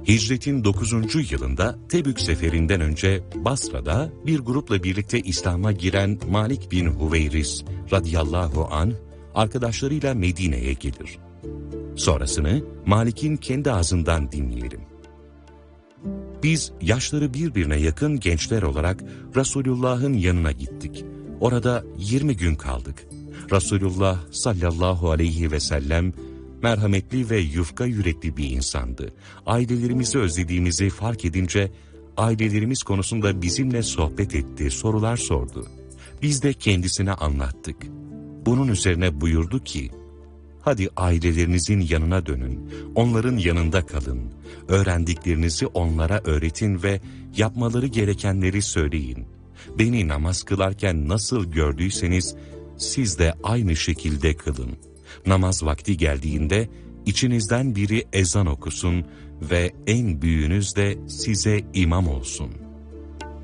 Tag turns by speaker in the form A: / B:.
A: Hicretin 9. yılında Tebük seferinden önce Basra'da bir grupla birlikte İslam'a giren Malik bin Hüveyris radıyallahu anh arkadaşlarıyla Medine'ye gelir. Sonrasını Malik'in kendi ağzından dinleyelim. Biz yaşları birbirine yakın gençler olarak Resulullah'ın yanına gittik. Orada 20 gün kaldık. Resulullah sallallahu aleyhi ve sellem merhametli ve yufka yürekli bir insandı. Ailelerimizi özlediğimizi fark edince ailelerimiz konusunda bizimle sohbet etti, sorular sordu. Biz de kendisine anlattık. Bunun üzerine buyurdu ki, hadi ailelerinizin yanına dönün, onların yanında kalın, öğrendiklerinizi onlara öğretin ve yapmaları gerekenleri söyleyin. Beni namaz kılarken nasıl gördüyseniz siz de aynı şekilde kılın. Namaz vakti geldiğinde içinizden biri ezan okusun ve en büyüğünüz de size imam olsun.